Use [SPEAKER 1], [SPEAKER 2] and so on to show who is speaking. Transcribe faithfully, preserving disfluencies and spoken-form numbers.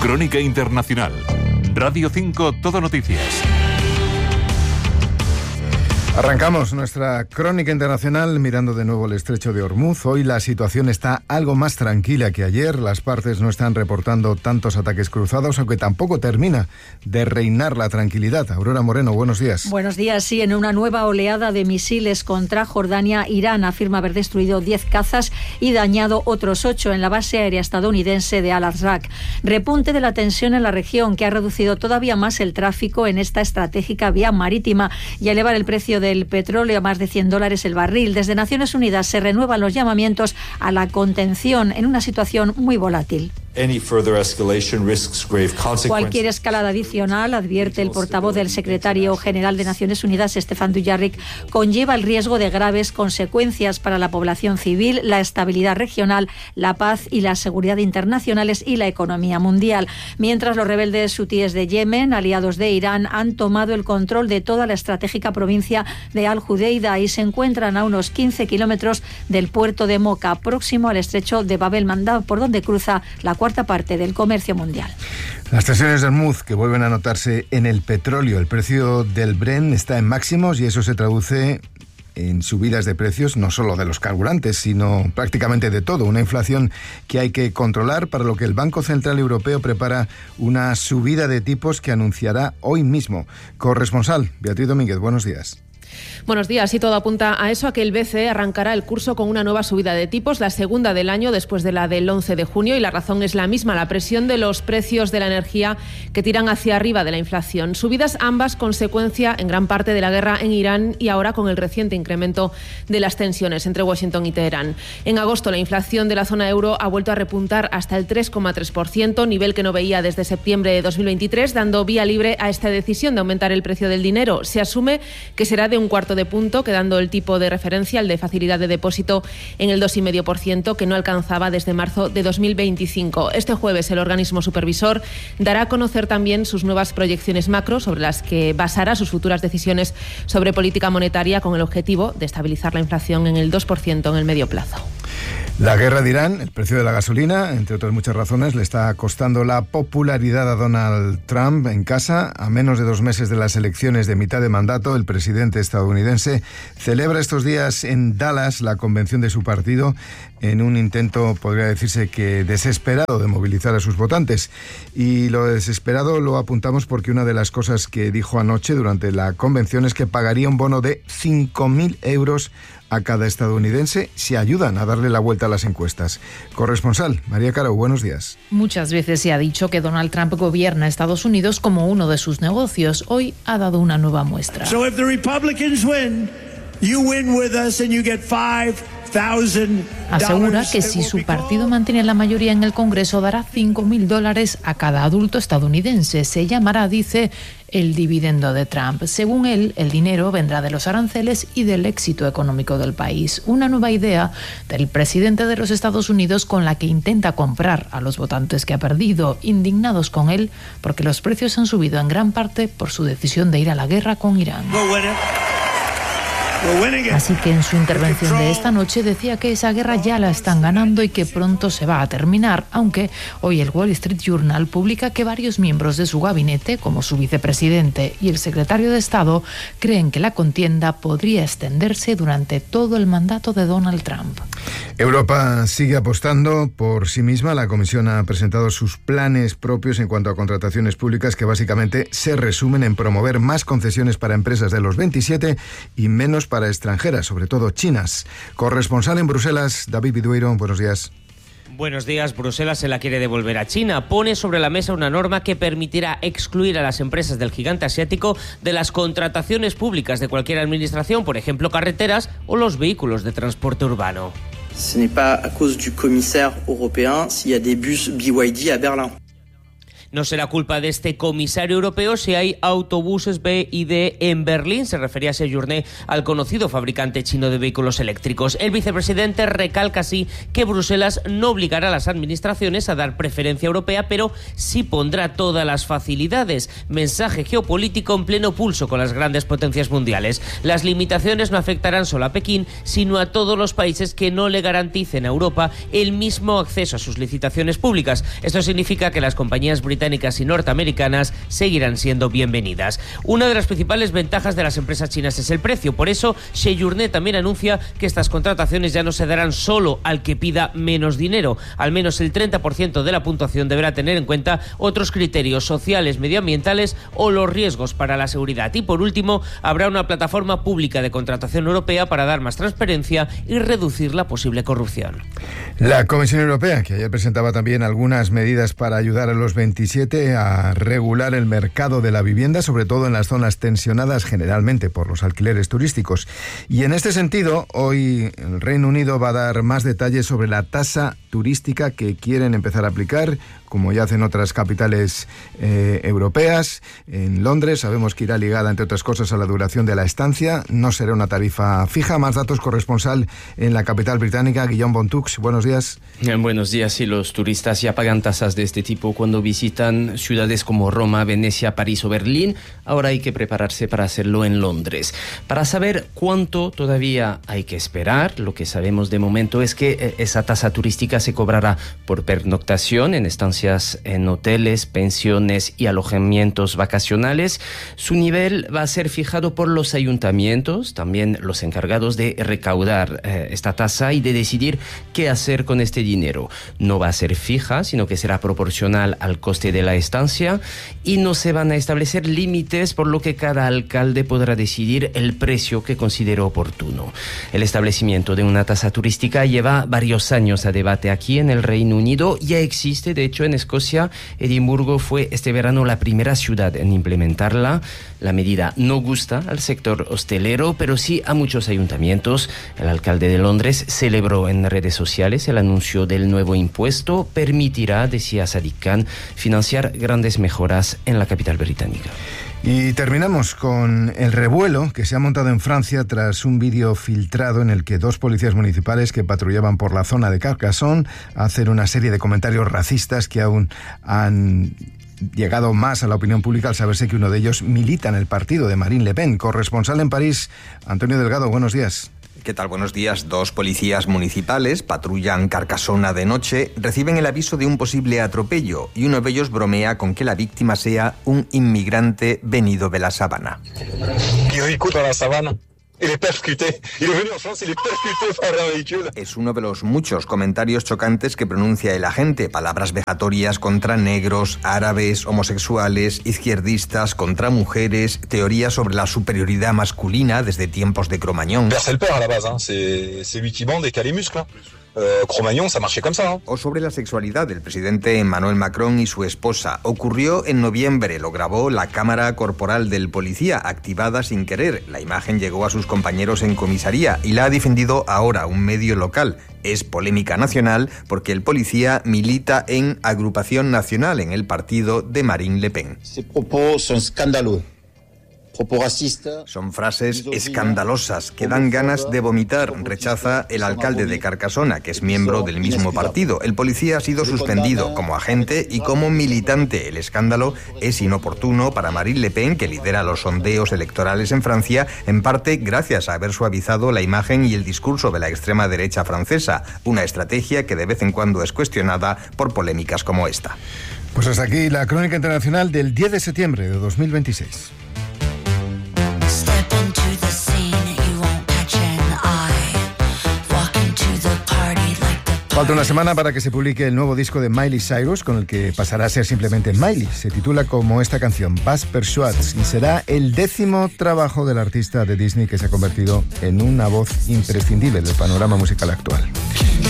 [SPEAKER 1] Crónica Internacional. Radio cinco Todo Noticias.
[SPEAKER 2] Arrancamos nuestra crónica internacional mirando de nuevo el estrecho de Hormuz. Hoy la situación está algo más tranquila que ayer. Las partes no están reportando tantos ataques cruzados, aunque tampoco termina de reinar la tranquilidad. Aurora Moreno, buenos días.
[SPEAKER 3] Buenos días. Sí, en una nueva oleada de misiles contra Jordania, Irán afirma haber destruido diez cazas y dañado otros ocho en la base aérea estadounidense de Al-Azraq. Repunte de la tensión en la región, que ha reducido todavía más el tráfico en esta estratégica vía marítima y a elevar el precio de el petróleo a más de cien dólares el barril. Desde Naciones Unidas se renuevan los llamamientos a la contención en una situación muy volátil. Cualquier escalada adicional, advierte el portavoz del secretario general de Naciones Unidas, Stefan Dujarric, conlleva el riesgo de graves consecuencias para la población civil, la estabilidad regional, la paz y la seguridad internacionales y la economía mundial. Mientras los rebeldes hutíes de Yemen, aliados de Irán, han tomado el control de toda la estratégica provincia de Al-Judeida y se encuentran a unos quince kilómetros del puerto de Moca, próximo al estrecho de Bab el-Mandab, por donde cruza la cuarta parte del comercio mundial.
[SPEAKER 2] Las tensiones de Hormuz que vuelven a notarse en el petróleo. El precio del Brent está en máximos y eso se traduce en subidas de precios, no solo de los carburantes, sino prácticamente de todo. Una inflación que hay que controlar, para lo que el Banco Central Europeo prepara una subida de tipos que anunciará hoy mismo. Corresponsal, Beatriz Domínguez, buenos días.
[SPEAKER 4] Buenos días. Y todo apunta a eso, a que el B C E arrancará el curso con una nueva subida de tipos, la segunda del año después de la del once de junio, y la razón es la misma, la presión de los precios de la energía que tiran hacia arriba de la inflación. Subidas ambas consecuencia en gran parte de la guerra en Irán y ahora con el reciente incremento de las tensiones entre Washington y Teherán. En agosto la inflación de la zona euro ha vuelto a repuntar hasta el tres coma tres por ciento, nivel que no veía desde septiembre de dos mil veintitrés, dando vía libre a esta decisión de aumentar el precio del dinero. Se asume que será de un cuarto de punto, quedando el tipo de referencia, el de facilidad de depósito, en el dos coma cinco por ciento, que no alcanzaba desde marzo de dos mil veinticinco. Este jueves el organismo supervisor dará a conocer también sus nuevas proyecciones macro, sobre las que basará sus futuras decisiones sobre política monetaria, con el objetivo de estabilizar la inflación en el dos por ciento en el medio plazo.
[SPEAKER 2] La guerra de Irán, el precio de la gasolina, entre otras muchas razones, le está costando la popularidad a Donald Trump en casa. A menos de dos meses de las elecciones de mitad de mandato, el presidente estadounidense celebra estos días en Dallas la convención de su partido, en un intento, podría decirse que desesperado, de movilizar a sus votantes. Y lo desesperado lo apuntamos porque una de las cosas que dijo anoche durante la convención es que pagaría un bono de cinco mil euros a cada estadounidense si ayudan a darle la vuelta a las encuestas. Corresponsal, María Caro, buenos días.
[SPEAKER 5] Muchas veces se ha dicho que Donald Trump gobierna Estados Unidos como uno de sus negocios. Hoy ha dado una nueva muestra.
[SPEAKER 6] So if the Republicans win, you win with us and you get five thousand dollars.
[SPEAKER 5] Asegura que si su partido mantiene la mayoría en el Congreso, dará cinco mil dólares a cada adulto estadounidense. Se llamará, dice, el dividendo de Trump. Según él, el dinero vendrá de los aranceles y del éxito económico del país. Una nueva idea del presidente de los Estados Unidos con la que intenta comprar a los votantes que ha perdido, indignados con él porque los precios han subido en gran parte por su decisión de ir a la guerra con Irán. Así que en su intervención de esta noche decía que esa guerra ya la están ganando y que pronto se va a terminar, aunque hoy el Wall Street Journal publica que varios miembros de su gabinete, como su vicepresidente y el secretario de Estado, creen que la contienda podría extenderse durante todo el mandato de Donald Trump.
[SPEAKER 2] Europa sigue apostando por sí misma. La Comisión ha presentado sus planes propios en cuanto a contrataciones públicas, que básicamente se resumen en promover más concesiones para empresas de los veintisiete y menos para extranjeras, sobre todo chinas. Corresponsal en Bruselas, David Vidueiro, buenos días.
[SPEAKER 7] Buenos días. Bruselas se la quiere devolver a China. Pone sobre la mesa una norma que permitirá excluir a las empresas del gigante asiático de las contrataciones públicas de cualquier administración, por ejemplo, carreteras o los vehículos de transporte urbano.
[SPEAKER 8] Ce n'est pas à cause du commissaire européen s'il y a des bus B Y D à Berlin.
[SPEAKER 7] No será culpa de este comisario europeo si hay autobuses B y D en Berlín, se refería Séjourné al conocido fabricante chino de vehículos eléctricos. El vicepresidente recalca así que Bruselas no obligará a las administraciones a dar preferencia europea, pero sí pondrá todas las facilidades. Mensaje geopolítico en pleno pulso con las grandes potencias mundiales. Las limitaciones no afectarán solo a Pekín, sino a todos los países que no le garanticen a Europa el mismo acceso a sus licitaciones públicas. Esto significa que las compañías británicas británicas y norteamericanas seguirán siendo bienvenidas. Una de las principales ventajas de las empresas chinas es el precio. Por eso, Sejourné también anuncia que estas contrataciones ya no se darán solo al que pida menos dinero. Al menos el treinta por ciento de la puntuación deberá tener en cuenta otros criterios sociales, medioambientales o los riesgos para la seguridad. Y por último, habrá una plataforma pública de contratación europea para dar más transparencia y reducir la posible corrupción.
[SPEAKER 2] La Comisión Europea, que ayer presentaba también algunas medidas para ayudar a los veintisiete a regular el mercado de la vivienda, sobre todo en las zonas tensionadas generalmente por los alquileres turísticos. Y en este sentido, hoy el Reino Unido va a dar más detalles sobre la tasa turística que quieren empezar a aplicar, como ya hacen otras capitales eh, europeas. En Londres sabemos que irá ligada, entre otras cosas, a la duración de la estancia. No será una tarifa fija. Más datos, corresponsal en la capital británica, Guillaume Bontux. Buenos días.
[SPEAKER 9] Buenos días. Sí, los turistas ya pagan tasas de este tipo cuando visitan ciudades como Roma, Venecia, París o Berlín. Ahora hay que prepararse para hacerlo en Londres. Para saber cuánto todavía hay que esperar, lo que sabemos de momento es que esa tasa turística se cobrará por pernoctación en estancias en hoteles, pensiones y alojamientos vacacionales. Su nivel va a ser fijado por los ayuntamientos, también los encargados de recaudar eh, esta tasa y de decidir qué hacer con este dinero. No va a ser fija, sino que será proporcional al coste de la estancia y no se van a establecer límites, por lo que cada alcalde podrá decidir el precio que considere oportuno. El establecimiento de una tasa turística lleva varios años a debate aquí en el Reino Unido. Ya existe, de hecho, en Escocia. Edimburgo fue este verano la primera ciudad en implementarla. La medida no gusta al sector hostelero, pero sí a muchos ayuntamientos. El alcalde de Londres celebró en redes sociales el anuncio del nuevo impuesto. Permitirá, decía Sadiq Khan, financiar grandes mejoras en la capital británica.
[SPEAKER 2] Y terminamos con el revuelo que se ha montado en Francia tras un vídeo filtrado en el que dos policías municipales que patrullaban por la zona de Carcassonne hacen una serie de comentarios racistas que aún han llegado más a la opinión pública al saberse que uno de ellos milita en el partido de Marine Le Pen. Corresponsal en París, Antonio Delgado, buenos días.
[SPEAKER 10] ¿Qué tal? Buenos días. Dos policías municipales patrullan Carcassonne de noche, reciben el aviso de un posible atropello y uno de ellos bromea con que la víctima sea un inmigrante venido de la sabana.
[SPEAKER 11] la sabana. Il est percuté. Il est venu en France, il est percuté par un véhicule.
[SPEAKER 10] Es uno de los muchos comentarios chocantes que pronuncia el agente. Palabras vejatorias contra negros, árabes, homosexuales, izquierdistas, contra mujeres, teorías sobre la superioridad masculina desde tiempos de Cro-Magnon.
[SPEAKER 11] C'est le père à la base, hein. C'est, c'est lui qui bande et qui a les muscles, hein. Euh, Cro-Magnon, ça marchait comme ça, ¿no?
[SPEAKER 10] O sobre la sexualidad del presidente Emmanuel Macron y su esposa. Ocurrió en noviembre, lo grabó la cámara corporal del policía, activada sin querer. La imagen llegó a sus compañeros en comisaría y la ha difundido ahora un medio local. Es polémica nacional porque el policía milita en Agrupación Nacional, en el partido de Marine Le Pen.
[SPEAKER 12] Ces propos son escandalosos.
[SPEAKER 10] Son frases escandalosas que dan ganas de vomitar, rechaza el alcalde de Carcassonne, que es miembro del mismo partido. El policía ha sido suspendido como agente y como militante. El escándalo es inoportuno para Marine Le Pen, que lidera los sondeos electorales en Francia, en parte gracias a haber suavizado la imagen y el discurso de la extrema derecha francesa, una estrategia que de vez en cuando es cuestionada por polémicas como esta.
[SPEAKER 2] Pues hasta aquí la crónica internacional del diez de septiembre de dos mil veintiséis. Falta una semana para que se publique el nuevo disco de Miley Cyrus, con el que pasará a ser simplemente Miley. Se titula como esta canción, Bas Persuades, y será el décimo trabajo del artista de Disney que se ha convertido en una voz imprescindible del panorama musical actual.